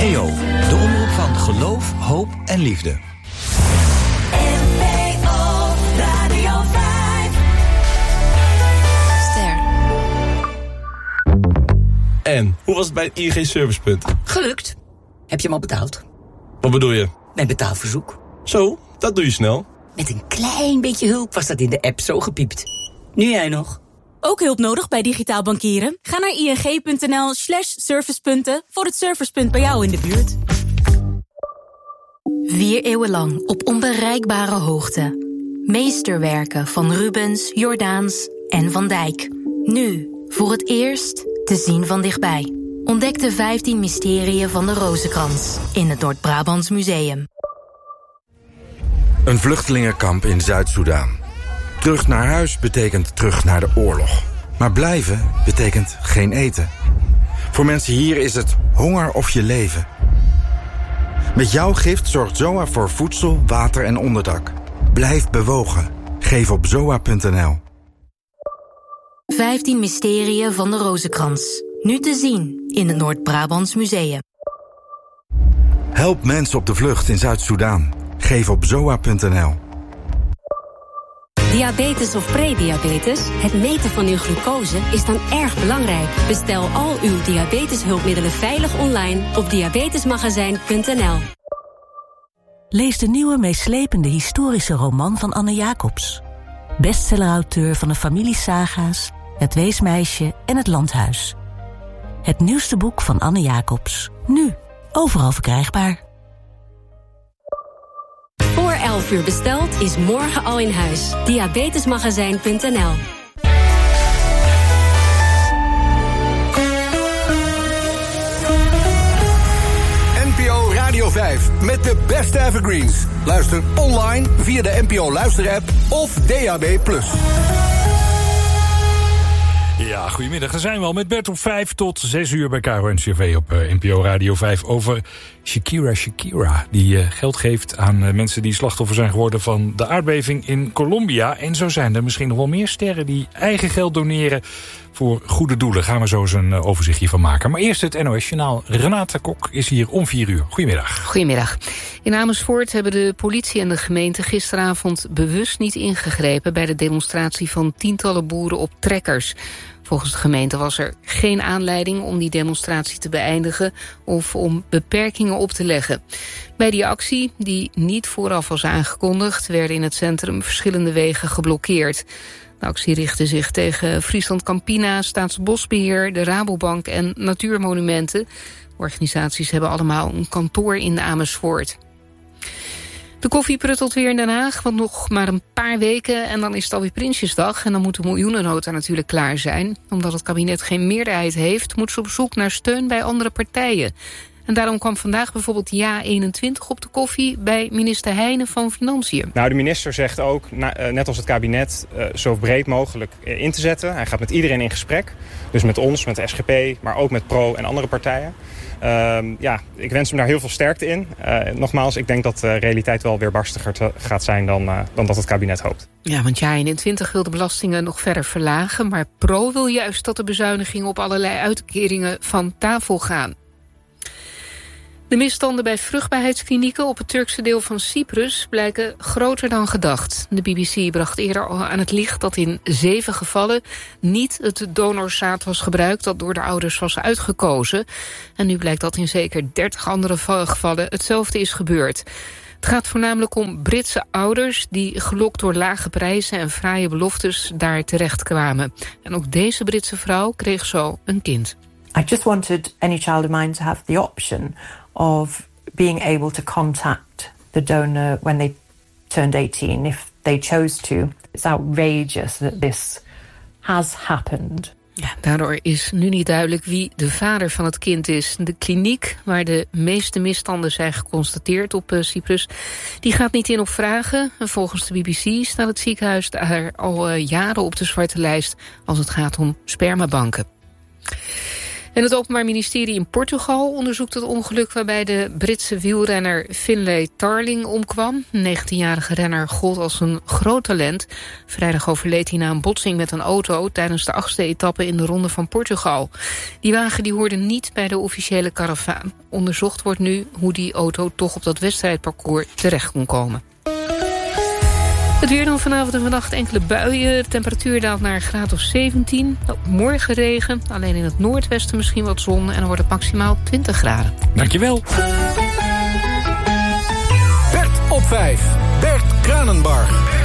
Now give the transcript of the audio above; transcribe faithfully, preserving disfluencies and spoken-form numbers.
E O, de omroep van geloof, hoop en liefde. N P O Radio vijf. Ster. En, hoe was het bij het I N G Servicepunt? Gelukt. Heb je hem al betaald? Wat bedoel je? Mijn betaalverzoek. Zo, dat doe je snel. Met een klein beetje hulp was dat in de app zo gepiept. Nu jij nog. Ook hulp nodig bij digitaal bankieren? Ga naar ing.nl slash servicepunten voor het servicepunt bij jou in de buurt. Vier eeuwen lang op onbereikbare hoogte. Meesterwerken van Rubens, Jordaens en Van Dijk. Nu, voor het eerst, te zien van dichtbij. Ontdek de vijftien mysterieën van de Rozenkrans in het Noord-Brabants Museum. Een vluchtelingenkamp in Zuid-Soedan. Terug naar huis betekent terug naar de oorlog. Maar blijven betekent geen eten. Voor mensen hier is het honger of je leven. Met jouw gift zorgt Z O A voor voedsel, water en onderdak. Blijf bewogen. Geef op zoa punt n l. vijftien mysterieën van de Rozenkrans. Nu te zien in het Noord-Brabants Museum. Help mensen op de vlucht in Zuid-Soedan. Geef op zoa punt n l. Diabetes of prediabetes, het meten van uw glucose, is dan erg belangrijk. Bestel al uw diabeteshulpmiddelen veilig online op diabetesmagazijn punt n l. Lees de nieuwe meeslepende historische roman van Anne Jacobs. Bestsellerauteur van de familiesaga's, Het Weesmeisje en Het Landhuis. Het nieuwste boek van Anne Jacobs. Nu, overal verkrijgbaar. Voor elf uur besteld is morgen al in huis. diabetesmagazijn punt n l. N P O Radio vijf met de beste evergreens. Luister online via de N P O luisterapp of D A B plus. Ja, goedemiddag. Daar zijn we al met Bert op vijf tot zes uur bij K R O N C R V op uh, N P O Radio vijf over Shakira Shakira. Die uh, geld geeft aan uh, mensen die slachtoffer zijn geworden van de aardbeving in Colombia. En zo zijn er misschien nog wel meer sterren die eigen geld doneren voor goede doelen. Gaan we zo eens een uh, overzichtje van maken. Maar eerst het N O S-journaal. Renate Kok is hier om vier uur. Goedemiddag. Goedemiddag. In Amersfoort hebben de politie en de gemeente gisteravond bewust niet ingegrepen bij de demonstratie van tientallen boeren op trekkers. Volgens de gemeente was er geen aanleiding om die demonstratie te beëindigen of om beperkingen op te leggen. Bij die actie, die niet vooraf was aangekondigd, werden in het centrum verschillende wegen geblokkeerd. De actie richtte zich tegen Friesland Campina, Staatsbosbeheer, de Rabobank en Natuurmonumenten. De organisaties hebben allemaal een kantoor in Amersfoort. De koffie pruttelt weer in Den Haag, want nog maar een paar weken en dan is het alweer Prinsjesdag. En dan moet de miljoenennota natuurlijk klaar zijn. Omdat het kabinet geen meerderheid heeft, moet ze op zoek naar steun bij andere partijen. En daarom kwam vandaag bijvoorbeeld Ja eenentwintig op de koffie bij minister Heijnen van Financiën. Nou, de minister zegt ook, net als het kabinet, zo breed mogelijk in te zetten. Hij gaat met iedereen in gesprek. Dus met ons, met de S G P, maar ook met Pro en andere partijen. Uh, ja, ik wens hem daar heel veel sterkte in. Uh, nogmaals, ik denk dat de realiteit wel weer barstiger te, gaat zijn dan, uh, dan dat het kabinet hoopt. Ja, want Ja eenentwintig wil de belastingen nog verder verlagen, maar Pro wil juist dat de bezuinigingen op allerlei uitkeringen van tafel gaan. De misstanden bij vruchtbaarheidsklinieken op het Turkse deel van Cyprus blijken groter dan gedacht. De B B C bracht eerder al aan het licht dat in zeven gevallen niet het donorzaad was gebruikt dat door de ouders was uitgekozen. En nu blijkt dat in zeker dertig andere gevallen hetzelfde is gebeurd. Het gaat voornamelijk om Britse ouders die gelokt door lage prijzen en fraaie beloftes daar terecht kwamen. En ook deze Britse vrouw kreeg zo een kind. I just wanted any child of mine to have the option of being able to contact the donor when they turned eighteen, if they chose to. It's outrageous that this has happened. Ja, daardoor is nu niet duidelijk wie de vader van het kind is. De kliniek waar de meeste misstanden zijn geconstateerd op uh, Cyprus, die gaat niet in op vragen. En volgens de B B C staat het ziekenhuis daar al uh, jaren op de zwarte lijst als het gaat om spermabanken. En het Openbaar Ministerie in Portugal onderzoekt het ongeluk waarbij de Britse wielrenner Finlay Tarling omkwam. Een negentienjarige renner gold als een groot talent. Vrijdag overleed hij na een botsing met een auto tijdens de achtste etappe in de Ronde van Portugal. Die wagen die hoorde niet bij de officiële karavaan. Onderzocht wordt nu hoe die auto toch op dat wedstrijdparcours terecht kon komen. Het weer dan vanavond en vannacht enkele buien. De temperatuur daalt naar een graad of zeventien. Oh, morgen regen, alleen in het noordwesten misschien wat zon. En dan wordt het maximaal twintig graden. Dankjewel. Bert op vijf. Bert Kranenbarg.